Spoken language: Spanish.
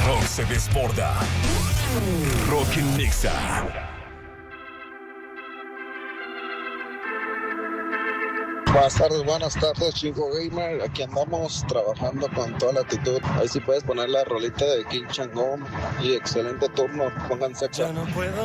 rock se desborda. Rock en Nexa. Buenas tardes, Chico Gamer. Aquí andamos trabajando con toda la actitud. Ahí sí puedes poner la rolita de King Changón. Y excelente turno. Pónganse acá. Ya no puedo